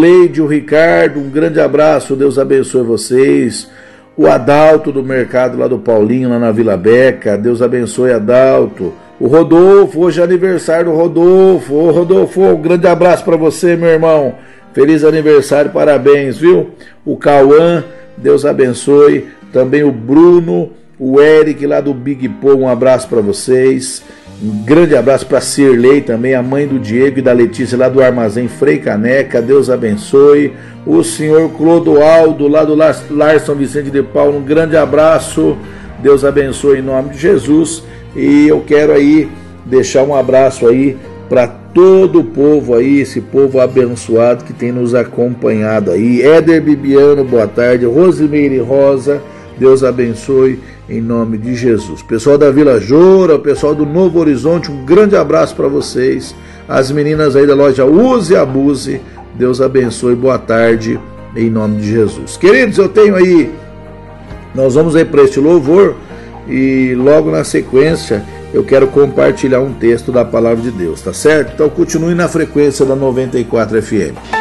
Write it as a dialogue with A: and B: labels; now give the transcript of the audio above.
A: Leide, o Ricardo, um grande abraço, Deus abençoe vocês. O Adalto do mercado lá do Paulinho, lá na Vila Beca, Deus abençoe, Adalto. O Rodolfo, hoje é aniversário do Rodolfo. Ô Rodolfo, um grande abraço para você, meu irmão. Feliz aniversário, parabéns, viu? O Cauã, Deus abençoe. Também o Bruno, o Eric lá do Big Pô, um abraço para vocês. Um grande abraço para Cirlei também, a mãe do Diego e da Letícia lá do Armazém Frei Caneca, Deus abençoe. O senhor Clodoaldo lá do Lar São Vicente de Paulo, um grande abraço, Deus abençoe em nome de Jesus. E eu quero aí deixar um abraço aí para todo o povo aí, esse povo abençoado que tem nos acompanhado aí. Éder Bibiano, boa tarde. Rosimeire Rosa, Deus abençoe em nome de Jesus. Pessoal da Vila Joura, o pessoal do Novo Horizonte, um grande abraço para vocês. As meninas aí da loja Use e Abuse, Deus abençoe, boa tarde em nome de Jesus. Queridos, nós vamos aí para este louvor e logo na sequência eu quero compartilhar um texto da palavra de Deus, tá certo? Então continue na frequência da 94 FM.